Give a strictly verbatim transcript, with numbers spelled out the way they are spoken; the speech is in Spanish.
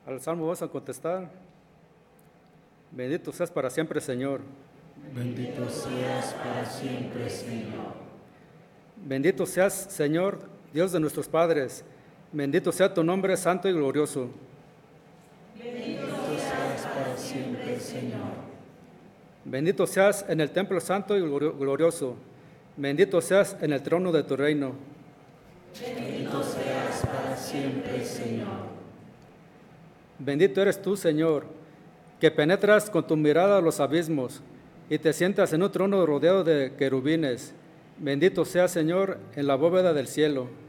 Al salmo vamos a contestar. Bendito seas para siempre, Señor. Bendito seas para siempre, Señor. Bendito seas, Señor, Dios de nuestros padres. Bendito sea tu nombre santo y glorioso. Bendito seas para siempre, Señor. Bendito seas en el templo santo y glorioso. Bendito seas en el trono de tu reino. Bendito seas para siempre, Señor. Bendito eres tú, Señor, que penetras con tu mirada los abismos y te sientas en un trono rodeado de querubines. Bendito seas, Señor, en la bóveda del cielo.